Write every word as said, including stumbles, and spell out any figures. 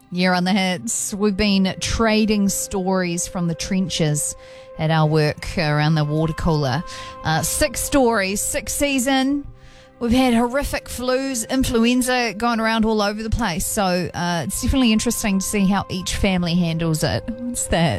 You're on the hits. We've been trading stories from the trenches at our work around the water cooler. Uh, six stories, six season. We've had horrific flus, influenza going around all over the place. So uh, it's definitely interesting to see how each family handles it. What's that?